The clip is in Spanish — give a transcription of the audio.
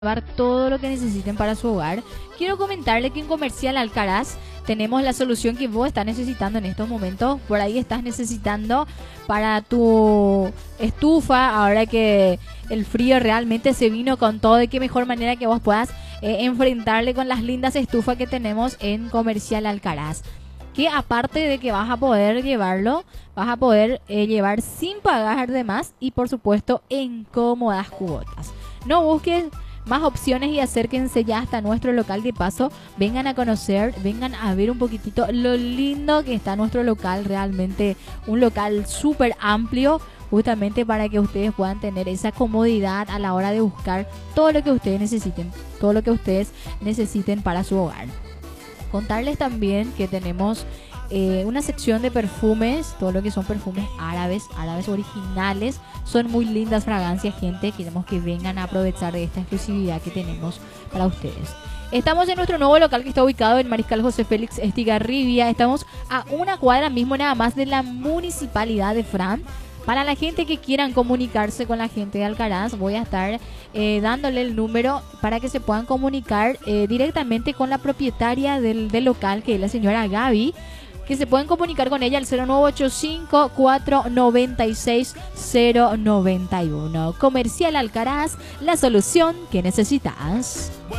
llevar todo lo que necesiten para su hogar. Quiero comentarle que en Comercial Alcaraz tenemos la solución que vos estás necesitando en estos momentos. Por ahí estás necesitando para tu estufa, ahora que el frío realmente se vino con todo, de qué mejor manera que vos puedas enfrentarle con las lindas estufas que tenemos en Comercial Alcaraz. Que aparte de que vas a poder llevarlo, vas a poder llevar sin pagar de más y por supuesto en cómodas cuotas. No busques más opciones y acérquense ya hasta nuestro local. De paso, vengan a conocer, vengan a ver un poquitito lo lindo que está nuestro local. Realmente un local súper amplio, justamente para que ustedes puedan tener esa comodidad a la hora de buscar todo lo que ustedes necesiten, todo lo que ustedes necesiten para su hogar. Contarles también que tenemos una sección de perfumes, todo lo que son perfumes árabes originales. Son muy lindas fragancias, gente. Queremos que vengan a aprovechar de esta exclusividad que tenemos para ustedes. Estamos en nuestro nuevo local que está ubicado en Mariscal José Félix Estigarribia. Estamos a una cuadra mismo nada más de la Municipalidad de Fran. Para la gente que quieran comunicarse con la gente de Alcaraz, voy a estar dándole el número para que se puedan comunicar directamente con la propietaria del local, que es la señora Gaby, que se pueden comunicar con ella al 0985-496-091. Comercial Alcaraz, la solución que necesitas.